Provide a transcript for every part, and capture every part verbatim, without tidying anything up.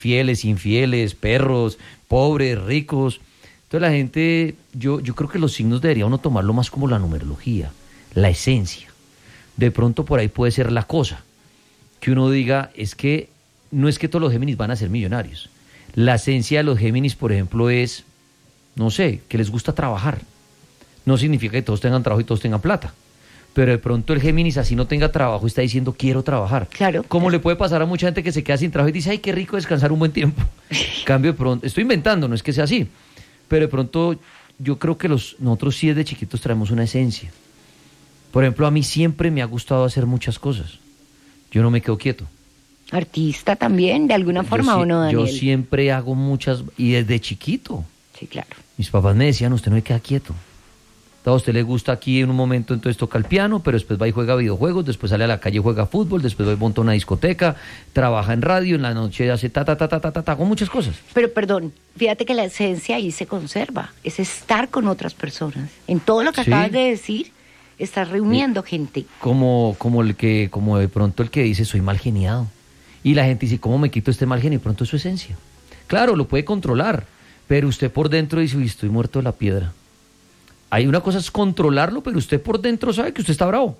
fieles, infieles, perros, pobres, ricos. Entonces la gente, yo, yo creo que los signos debería uno tomarlo más como la numerología, la esencia. De pronto por ahí puede ser la cosa, que uno diga, es que no es que todos los Géminis van a ser millonarios. La esencia de los Géminis, por ejemplo, es, no sé, que les gusta trabajar. No significa que todos tengan trabajo y todos tengan plata. Pero de pronto el Géminis, así no tenga trabajo, está diciendo quiero trabajar. Claro. Como le puede pasar a mucha gente que se queda sin trabajo y dice, ay, qué rico descansar un buen tiempo. Cambio de pronto, estoy inventando, no es que sea así. Pero de pronto yo creo que los nosotros sí desde chiquitos traemos una esencia. Por ejemplo, a mí siempre me ha gustado hacer muchas cosas. Yo no me quedo quieto. Artista también, de alguna forma, yo, ¿o no, Daniel? Yo siempre hago muchas, y desde chiquito. Sí, claro. Mis papás me decían, usted no me queda quieto. A usted le gusta aquí en un momento, entonces toca el piano, pero después va y juega videojuegos, después sale a la calle y juega fútbol, después va y monta una discoteca, trabaja en radio, en la noche hace ta, ta, ta, ta, ta, ta, ta, con muchas cosas. Pero perdón, fíjate que la esencia ahí se conserva, es estar con otras personas. En todo lo que Sí. acabas de decir, estás reuniendo Sí. gente. Como, como el que, como de pronto el que dice, soy mal geniado. Y la gente dice, ¿cómo me quito este mal genio? Y pronto es su esencia. Claro, lo puede controlar, pero usted por dentro dice, uy, estoy muerto de la piedra. Hay una cosa es controlarlo, pero usted por dentro sabe que usted está bravo.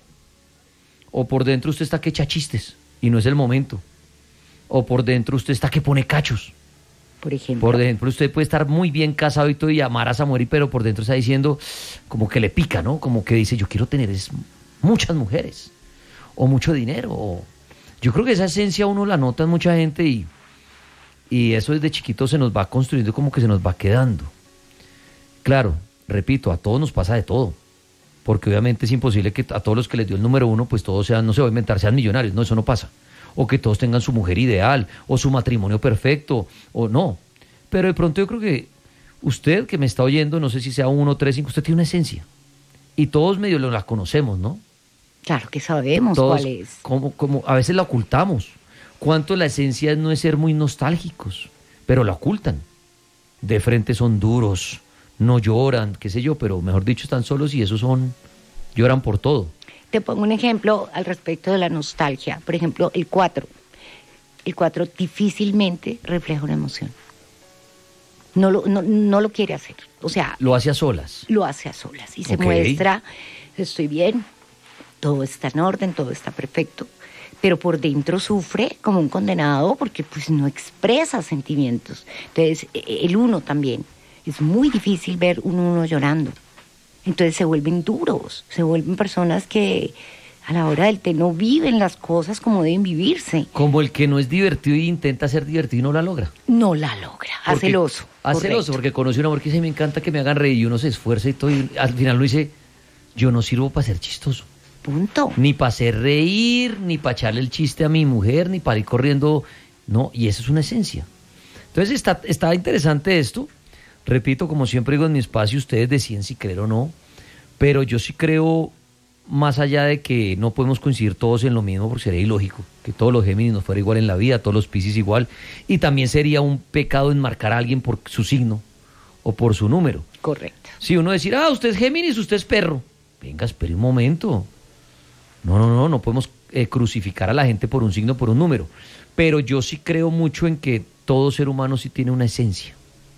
O por dentro usted está que echa chistes y no es el momento. O por dentro usted está que pone cachos. Por ejemplo. Por ejemplo, usted puede estar muy bien casado y todo y amar a Samuel, pero por dentro está diciendo como que le pica, ¿no? Como que dice, yo quiero tener es, muchas mujeres o mucho dinero. O... Yo creo que esa esencia uno la nota en mucha gente y, y eso desde chiquito se nos va construyendo, como que se nos va quedando. Claro. Repito, a todos nos pasa de todo, porque obviamente es imposible que a todos los que les dio el número uno, pues todos sean, no se va a inventar, sean millonarios, no, eso no pasa, o que todos tengan su mujer ideal, o su matrimonio perfecto, o no, pero de pronto yo creo que usted que me está oyendo, no sé si sea uno, tres, cinco, usted tiene una esencia, y todos medio la conocemos, ¿no? Claro que sabemos Todos, cuál es. Como, como a veces la ocultamos, cuánto la esencia no es ser muy nostálgicos, pero la ocultan, de frente son duros, no lloran, qué sé yo, pero mejor dicho están solos y esos son, lloran por todo. Te pongo un ejemplo al respecto de la nostalgia. Por ejemplo, el cuatro. El cuatro difícilmente refleja una emoción. No lo, no, no lo quiere hacer. O sea... Lo hace a solas. Lo hace a solas. Y se Ok. muestra, estoy bien, todo está en orden, todo está perfecto. Pero por dentro sufre como un condenado porque pues no expresa sentimientos. Entonces, el uno también. Es muy difícil ver un uno llorando. Entonces se vuelven duros, se vuelven personas que a la hora del té no viven las cosas como deben vivirse. Como el que no es divertido y intenta ser divertido y no la logra. No la logra, Porque- haceloso. Haceloso, porque conoce un amor que dice, me encanta que me hagan reír y uno se esfuerza y todo, y al final uno dice, yo no sirvo para ser chistoso. Punto. Ni para hacer reír, ni para echarle el chiste a mi mujer, ni para ir corriendo. No, y eso es una esencia. Entonces está, está interesante esto. Repito, como siempre digo en mi espacio, ustedes deciden si creer o no, pero yo sí creo, más allá de que no podemos coincidir todos en lo mismo, porque sería ilógico que todos los Géminis nos fuera igual en la vida, todos los Piscis igual, y también sería un pecado enmarcar a alguien por su signo o por su número. Correcto. Si uno decir, ah, usted es Géminis, usted es perro, venga, espere un momento. No, no, no, no podemos eh, crucificar a la gente por un signo, por un número, pero yo sí creo mucho en que todo ser humano sí tiene una esencia,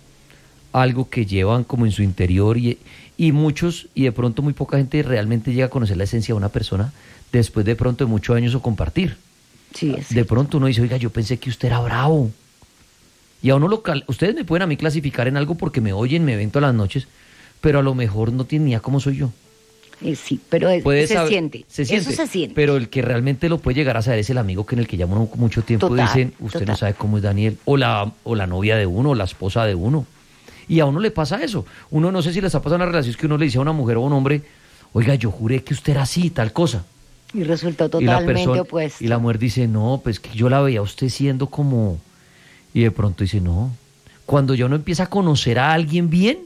algo que llevan como en su interior y, y muchos, y de pronto muy poca gente realmente llega a conocer la esencia de una persona después de pronto de muchos años o compartir. Sí, es De pronto uno dice, oiga, yo pensé que usted era bravo. Y a uno lo cal- ustedes me pueden a mí clasificar en algo porque me oyen, me ven todas las noches, pero a lo mejor no tienen ni idea cómo soy yo. Eh, sí, pero es- Puede se, saber- siente. se siente. Eso se siente. Pero el que realmente lo puede llegar a saber es el amigo que en el que llama uno mucho tiempo. Total, Dicen, usted total. no sabe cómo es Daniel, o la, o la novia de uno, o la esposa de uno. Y a uno le pasa eso. Uno no sé si les ha pasado una relación que uno le dice a una mujer o a un hombre, oiga, yo juré que usted era así, tal cosa. Y resultó Y la totalmente persona- opuesto. Y la mujer dice, no, pues que yo la veía a usted siendo como... Y de pronto dice, no. Cuando ya uno empieza a conocer a alguien bien,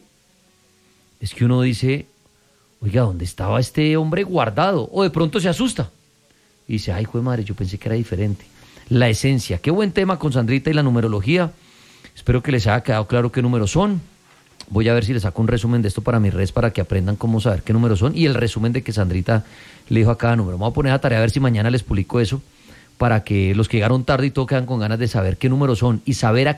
es que uno dice, oiga, ¿dónde estaba este hombre guardado? O de pronto se asusta. Y dice, ay, jue madre, yo pensé que era diferente. La esencia. Qué buen tema con Sandrita y la numerología. Espero que les haya quedado claro qué números son. Voy a ver si les saco un resumen de esto para mis redes para que aprendan cómo saber qué números son y el resumen de que Sandrita le dijo a cada número. Me voy a poner a tarea a ver si mañana les publico eso para que los que llegaron tarde y todo quedan con ganas de saber qué números son y saber a